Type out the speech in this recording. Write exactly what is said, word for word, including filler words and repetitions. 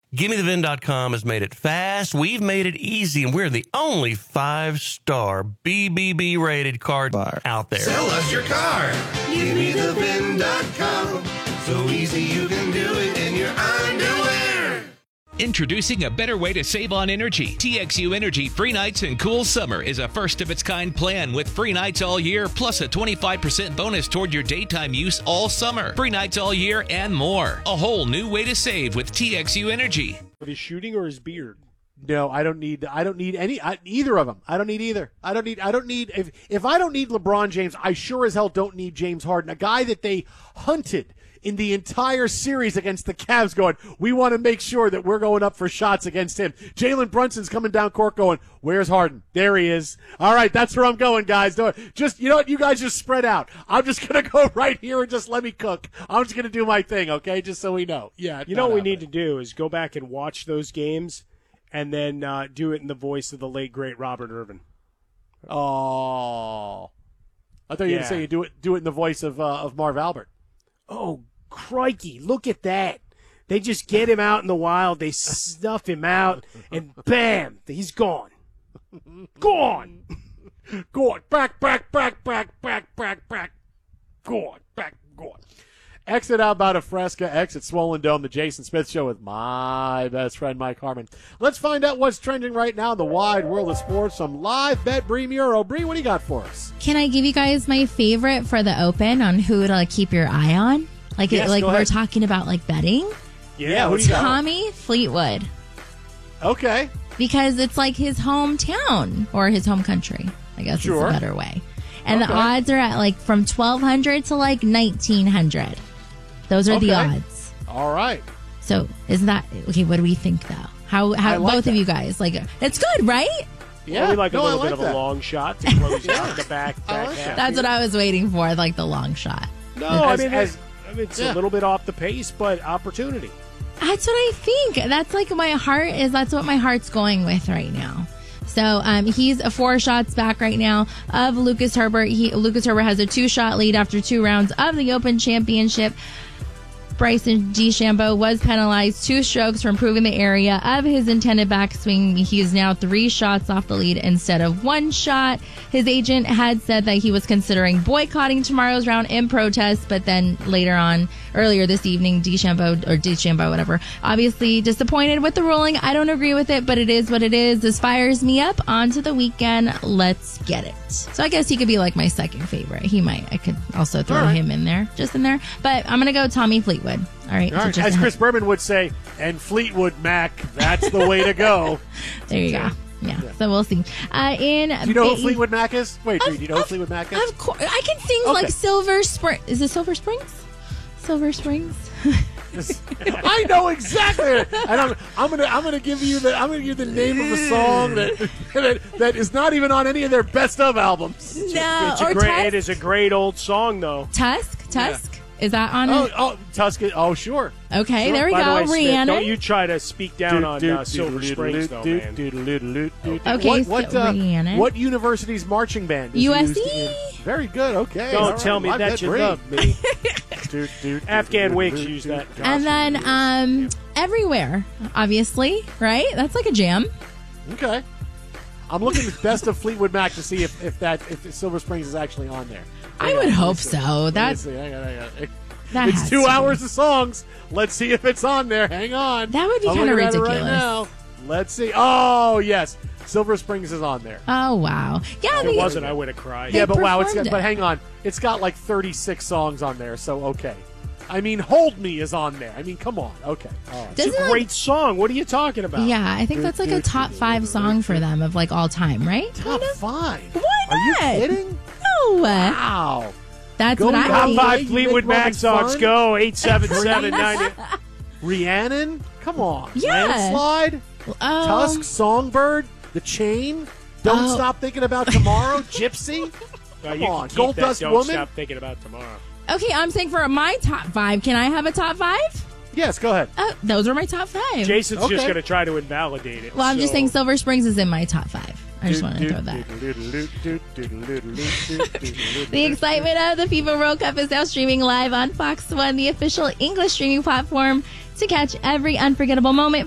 Gimme The Vin dot com has made it fast. We've made it easy, and we're the only five-star B B B rated car bar out there. Sell us your car. Gimme The Vin dot com. So easy you can do it in your underwear. Introducing a better way to save on energy. T X U Energy Free Nights and Cool Summer is a first-of-its-kind plan with free nights all year, plus a twenty-five percent bonus toward your daytime use all summer. Free nights all year and more. A whole new way to save with T X U Energy. His shooting or his beard? No, I don't need. I don't need any. I, either of them. I don't need either. I don't need. I don't need. If if I don't need LeBron James, I sure as hell don't need James Harden, a guy that they hunted in the entire series against the Cavs, going, we want to make sure that we're going up for shots against him. Jalen Brunson's coming down court going, where's Harden? There he is. All right, that's where I'm going, guys. Don't, just, you know what? You guys just spread out. I'm just going to go right here and just let me cook. I'm just going to do my thing, okay? Just so we know. Yeah. You know what we need to do is go back and watch those games and then uh, do it in the voice of the late, great Robert Irvin. Oh. I thought you were Yeah. going to say you do it, do it in the voice of, uh, of Marv Albert. Oh, crikey, look at that. They just get him out in the wild, they snuff him out, and bam, he's gone. Gone. Gone. Back, back, back, back, back, back, back. Gone. Back, gone. Exit out about a Fresca, exit Swollen Dome, the Jason Smith Show with my best friend, Mike Harmon. Let's find out what's trending right now in the wide world of sports. Some live bet Bree Muro. Bree, what do you got for us? Can I give you guys my favorite for the Open on who to like, keep your eye on? Like, Yes, it, like go we're ahead. talking about like betting. Yeah, who do you got? Tommy Fleetwood, Okay. because it's like his hometown or his home country. I guess Sure. is a better way. And Okay. the odds are at like from twelve hundred to like nineteen hundred. Those are the Okay. odds. All right. So isn't that okay? What do we think though? How how I like both that. of you guys like it's good, right? Yeah. Well, we like no, a little I bit like of that. a long shot to close out the back, I back like half. that. That's what I was waiting for, like the long shot. No, I As- mean, as- it's, I mean, it's yeah. a little bit off the pace, but opportunity. That's what I think. That's like my heart is. That's what my heart's going with right now. So um, he's four shots back right now of Lucas Herbert. He, Lucas Herbert has a two-shot lead after two rounds of the Open Championship. Bryson DeChambeau was penalized two strokes for improving the area of his intended backswing. He is now three shots off the lead instead of one shot. His agent had said that he was considering boycotting tomorrow's round in protest, but then later on, earlier this evening, DeChambeau, or DeChambeau, whatever, obviously disappointed with the ruling. I don't agree with it, but it is what it is. This fires me up. On to the weekend. Let's get it. So I guess he could be like my second favorite. He might. I could also throw All right. him in there, just in there. But I'm going to go Tommy Fleetwood. All right. All so right. just As a- Chris Berman would say, and Fleetwood Mac, that's the way to go. There you go. Yeah. So we'll see. Uh, in Do you know who ba- Fleetwood Mac is? Wait, Of- do you know who of- Fleetwood Mac is? Of course, I can sing Okay. like Silver Spring. Is it Silver Springs? Silver Springs. I know exactly. And I'm, I'm gonna I'm gonna give you the I'm gonna give you the name of a song that, that that is not even on any of their best of albums. No, It's a or great, Tusk. it is a great old song, though. Tusk. Tusk. Is that on Oh, it? oh, Tuscan. Oh, sure. Okay, sure. there we By go. the way, Smith, Rihanna. don't you try to speak down on uh, Silver Springs, though, man. Okay, what, so what, uh, Rihanna. what university's marching band is U S C. used in- Very good. Okay. Don't All right. tell me My that bad you brain. love me. Do, do, do, Afghan do, Wigs do, use do, that. do. And then um, Everywhere, obviously, right? That's like a jam. Okay. I'm looking at best of Fleetwood Mac to see if, if that if Silver Springs is actually on there. I Hang would on, hope let me see. so. Let me That's see. Hang on, hang on. that It's has two to be. hours of songs. Let's see if it's on there. Hang on. That would be I'm kinda looking at it ridiculous. Right now. Let's see. Oh yes, Silver Springs is on there. Oh wow. Yeah, If they, it wasn't, I would have cried. They Yeah, but wow, it's performed got, but it. hang on, it's got like thirty-six songs on there. So okay. I mean, Hold Me is on there. I mean, come on. Okay. All right. It's Doesn't a that- great song. What are you talking about? Yeah, I think that's like a top five song for them of like all time, right? Top Kind of. five. Why Are you not? kidding? No. Wow. That's Go what I top Top think. five You Fleetwood make Mac Romans songs. fun? Go eight seven seven nine. Rhiannon? Come on. Yeah. Landslide? Um, Tusk? Songbird? The Chain? Don't Oh. Stop Thinking About Tomorrow? Gypsy? Uh, Come you on. can keep Gold that. Dust Don't Woman? stop thinking about tomorrow. Okay, I'm saying for my top five. Can I have a top five? Yes, go ahead. Oh, those are my top five. Jason's Okay. just going to try to invalidate it. well, I'm just so- saying Silver Springs is in my top five. I just want to throw that. The The excitement of the FIFA World Cup is now streaming live on Fox One, the official English streaming platform, to catch every unforgettable moment.